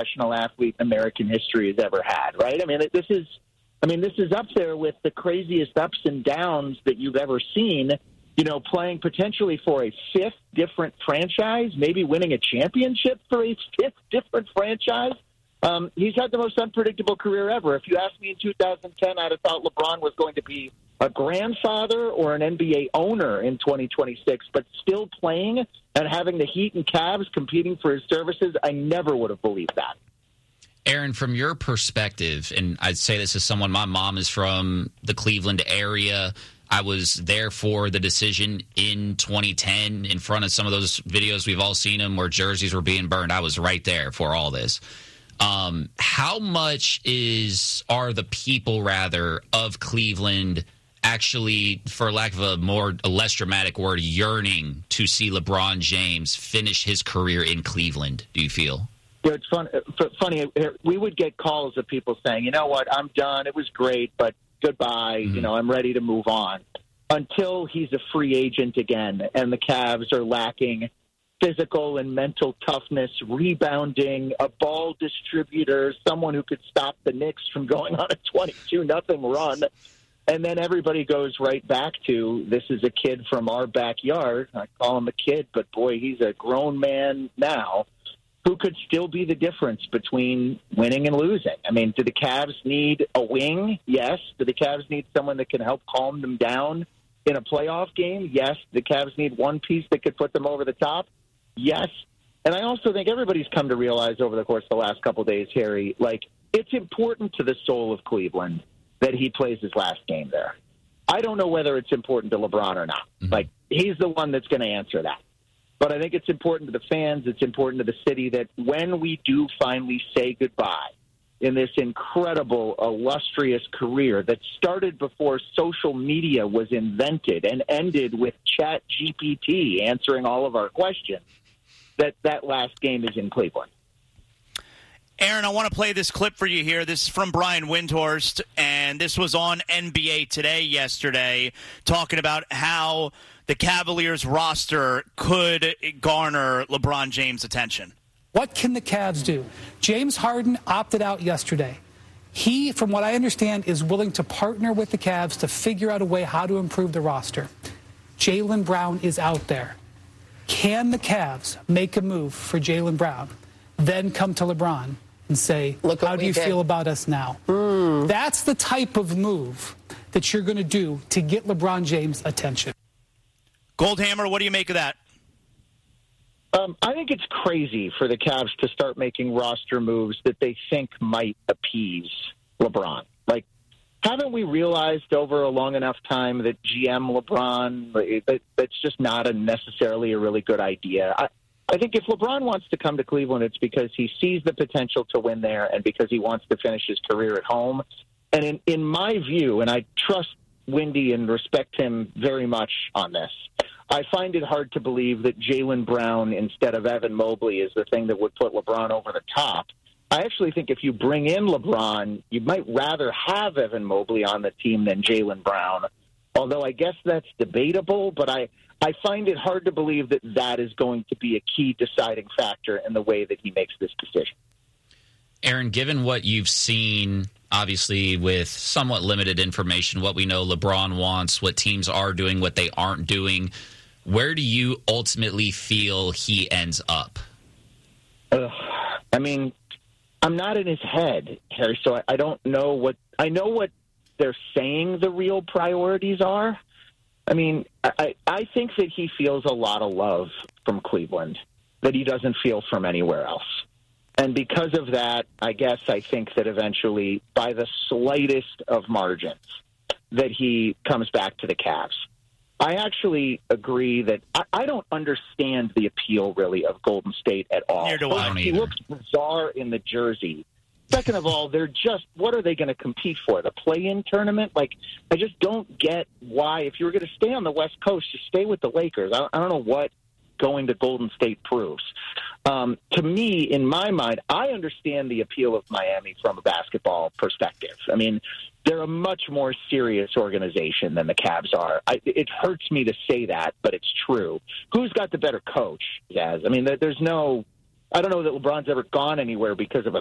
professional athlete in American history has ever had, right? I mean, this is up there with the craziest ups and downs that you've ever seen, playing potentially for a fifth different franchise, maybe winning a championship for a fifth different franchise. He's had the most unpredictable career ever. If you asked me in 2010, I'd have thought LeBron was going to be a grandfather or an NBA owner in 2026, but still playing and having the Heat and Cavs competing for his services, I never would have believed that. Aaron, from your perspective, and I'd say this as someone, my mom is from the Cleveland area. I was there for the decision in 2010 in front of some of those videos. We've all seen them where jerseys were being burned. I was right there for all this. How much are the people, rather, of Cleveland actually, for lack of a less dramatic word, yearning to see LeBron James finish his career in Cleveland, do you feel? Yeah, it's funny. We would get calls of people saying, you know what, I'm done. It was great, but goodbye. Mm-hmm. I'm ready to move on. Until he's a free agent again and the Cavs are lacking physical and mental toughness, rebounding, a ball distributor, someone who could stop the Knicks from going on a 22-0 run. And then everybody goes right back to, this is a kid from our backyard. I call him a kid, but boy, he's a grown man now who could still be the difference between winning and losing. I mean, do the Cavs need a wing? Yes. Do the Cavs need someone that can help calm them down in a playoff game? Yes. Do the Cavs need one piece that could put them over the top? Yes. And I also think everybody's come to realize over the course of the last couple of days, Harry, it's important to the soul of Cleveland that he plays his last game there. I don't know whether it's important to LeBron or not. Mm-hmm. He's the one that's going to answer that. But I think it's important to the fans, it's important to the city that when we do finally say goodbye in this incredible, illustrious career that started before social media was invented and ended with ChatGPT answering all of our questions, that last game is in Cleveland. Aaron, I want to play this clip for you here. This is from Brian Windhorst, and this was on NBA Today yesterday, talking about how the Cavaliers roster could garner LeBron James' attention. What can the Cavs do? James Harden opted out yesterday. He, from what I understand, is willing to partner with the Cavs to figure out a way how to improve the roster. Jaylen Brown is out there. Can the Cavs make a move for Jaylen Brown, then come to LeBron and say, how do you feel about us now? That's the type of move that you're going to do to get LeBron James' attention. Goldhammer, what do you make of that? I think it's crazy for the Cavs to start making roster moves that they think might appease LeBron. Haven't we realized over a long enough time that GM LeBron, that's just not necessarily a really good idea? I think if LeBron wants to come to Cleveland, it's because he sees the potential to win there and because he wants to finish his career at home. And in my view, and I trust Windy and respect him very much on this, I find it hard to believe that Jaylen Brown instead of Evan Mobley is the thing that would put LeBron over the top. I actually think if you bring in LeBron, you might rather have Evan Mobley on the team than Jaylen Brown, although I guess that's debatable, but I find it hard to believe that is going to be a key deciding factor in the way that he makes this decision. Aaron, given what you've seen, obviously with somewhat limited information, what we know LeBron wants, what teams are doing, what they aren't doing, where do you ultimately feel he ends up? I'm not in his head, Harry, so I don't know what – I know what they're saying the real priorities are. I think that he feels a lot of love from Cleveland that he doesn't feel from anywhere else. And because of that, I think that eventually, by the slightest of margins, that he comes back to the Cavs. I actually agree that I don't understand the appeal, really, of Golden State at all. Neither do I. He looks bizarre in the jersey. Second of all, what are they going to compete for? The play-in tournament? I just don't get why, if you were going to stay on the West Coast, just stay with the Lakers. I don't know what going to Golden State proves. To me, in my mind, I understand the appeal of Miami from a basketball perspective. They're a much more serious organization than the Cavs are. It hurts me to say that, but it's true. Who's got the better coach, Jazz? I don't know that LeBron's ever gone anywhere because of a